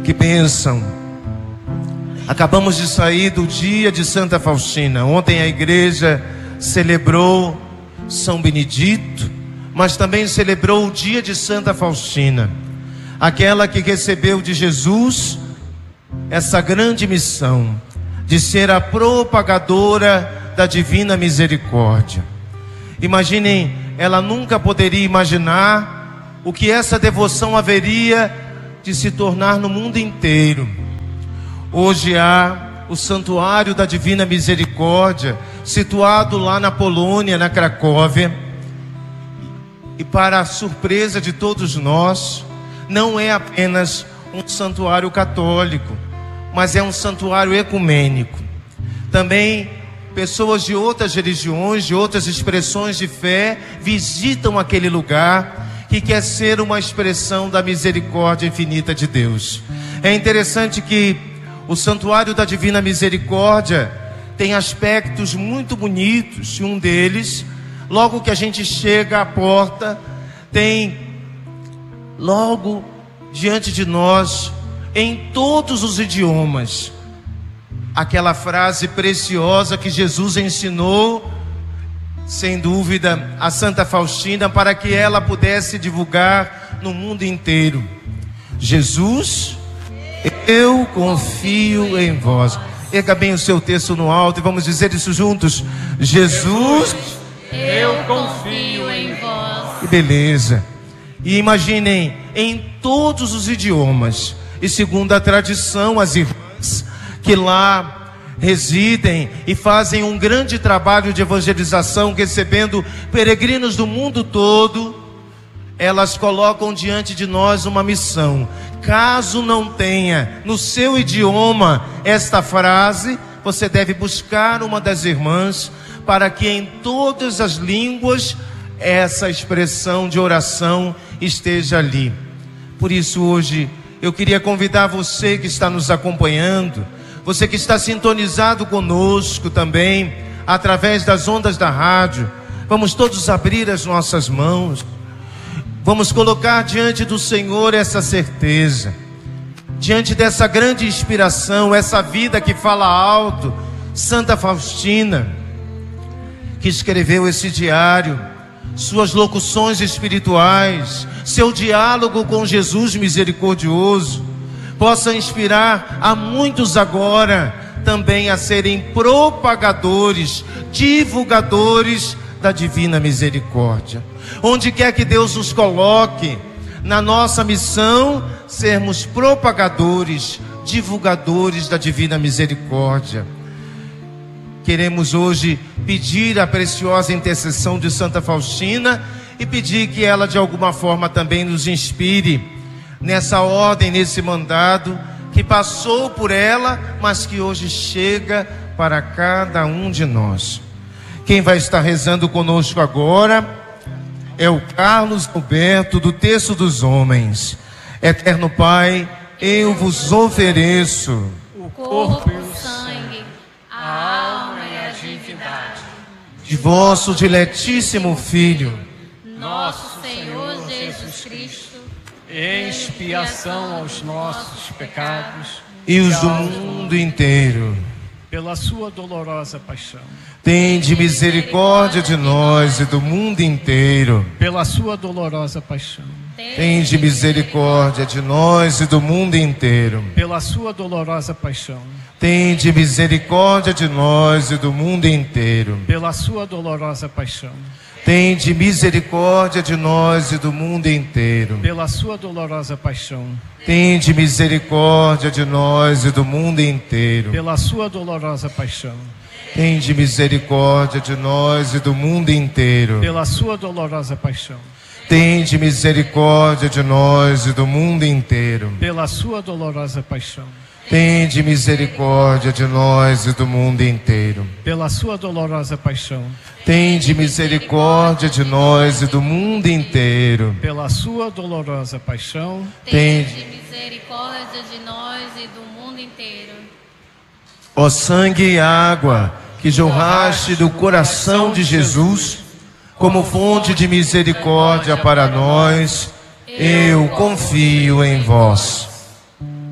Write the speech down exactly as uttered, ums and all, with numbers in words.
Que bênção! Acabamos de sair do dia de Santa Faustina. Ontem a igreja celebrou São Benedito, mas também celebrou o dia de Santa Faustina, aquela que recebeu de Jesus essa grande missão de ser a propagadora da divina misericórdia. Imaginem, ela nunca poderia imaginar o que essa devoção haveria de se tornar no mundo inteiro. Hoje há o Santuário da Divina Misericórdia, situado lá na Polônia, na Cracóvia. E para a surpresa de todos nós, não é apenas um santuário católico, mas é um santuário ecumênico. Também pessoas de outras religiões, de outras expressões de fé, visitam aquele lugar que quer ser uma expressão da misericórdia infinita de Deus. É interessante que o Santuário da Divina Misericórdia tem aspectos muito bonitos, e um deles, logo que a gente chega à porta, tem logo diante de nós, em todos os idiomas, aquela frase preciosa que Jesus ensinou, sem dúvida, a Santa Faustina, para que ela pudesse divulgar no mundo inteiro: Jesus, eu confio em vós. Erga bem o seu texto no alto e vamos dizer isso juntos: Jesus, eu confio em vós. Que beleza! E imaginem, em todos os idiomas, e segundo a tradição, as irmãs que lá residem e fazem um grande trabalho de evangelização, recebendo peregrinos do mundo todo, elas colocam diante de nós uma missão. Caso não tenha no seu idioma esta frase, você deve buscar uma das irmãs, para que em todas as línguas essa expressão de oração esteja ali. Por isso hoje eu queria convidar você que está nos acompanhando, você que está sintonizado conosco também, através das ondas da rádio, vamos todos abrir as nossas mãos, vamos colocar diante do Senhor essa certeza, diante dessa grande inspiração, essa vida que fala alto, Santa Faustina, que escreveu esse diário, suas locuções espirituais, seu diálogo com Jesus misericordioso, possa inspirar a muitos agora também a serem propagadores, divulgadores da divina misericórdia. Onde quer que Deus nos coloque, na nossa missão, sermos propagadores, divulgadores da divina misericórdia. Queremos hoje pedir a preciosa intercessão de Santa Faustina e pedir que ela de alguma forma também nos inspire nessa ordem, nesse mandado que passou por ela, mas que hoje chega para cada um de nós. Quem vai estar rezando conosco agora é o Carlos Alberto, do Terço dos Homens. Eterno Pai, eu vos ofereço o corpo e o sangue, a alma e a divindade de vosso diletíssimo Filho, nosso Senhor Jesus Cristo, em expiação aos nossos pecados e os do mundo inteiro. Pela sua dolorosa paixão, tende misericórdia de nós e do mundo inteiro. Pela sua dolorosa paixão, tende misericórdia de nós e do mundo inteiro. Pela sua dolorosa paixão, tende misericórdia de nós e do mundo inteiro. Pela sua dolorosa paixão, tende misericórdia de nós e do mundo inteiro. Pela sua dolorosa paixão, tende misericórdia de nós e do mundo inteiro. Pela sua dolorosa paixão, tende misericórdia de nós e do mundo inteiro. Pela sua dolorosa paixão, tende misericórdia de nós e do mundo inteiro. Pela sua dolorosa paixão, tende misericórdia de nós e do mundo inteiro. Pela sua dolorosa paixão, tende misericórdia de nós e do mundo inteiro. Pela sua dolorosa paixão, tende misericórdia de nós e do mundo inteiro. Ó sangue e água que jorraste do coração de Jesus, como fonte de misericórdia para nós, eu confio em vós.